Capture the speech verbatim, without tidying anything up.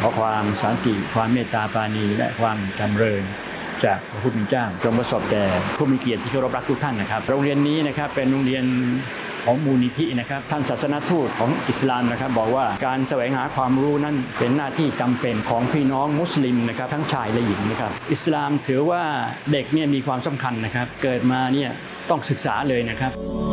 ขอความสันติความเมตตาปราณีและความจำเริญจากพระผู้เป็นเจ้าจงประสบแก่ผู้มีเกียรติที่เคารพรักทุกท่านนะครับโรงเรียนนี้นะครับเป็นโรงเรียนของมูลนิธินะครับท่านศาสนทูตของอิสลามนะครับบอกว่าการแสวงหาความรู้นั้นเป็นหน้าที่จำเป็นของพี่น้องมุสลิมนะครับทั้งชายและหญิงนะครับอิสลามถือว่าเด็กเนี่ยมีความสำคัญนะครับเกิดมาเนี่ยต้องศึกษาเลยนะครับ